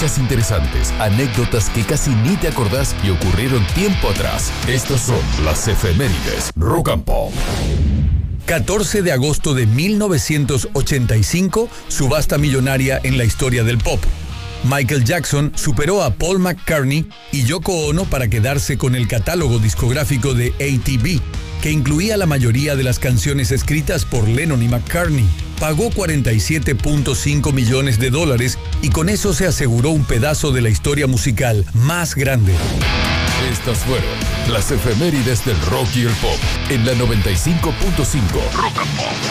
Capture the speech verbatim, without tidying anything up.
Cosas interesantes, anécdotas que casi ni te acordás y ocurrieron tiempo atrás. Estas son las efemérides Rock and Pop. catorce de agosto de mil novecientos ochenta y cinco, subasta millonaria en la historia del pop. Michael Jackson superó a Paul McCartney y Yoko Ono para quedarse con el catálogo discográfico de A T V, que incluía la mayoría de las canciones escritas por Lennon y McCartney. Pagó cuarenta y siete punto cinco millones de dólares y con eso se aseguró un pedazo de la historia musical más grande. Estas fueron las efemérides del rock y el pop en la noventa y cinco punto cinco Rock and Pop.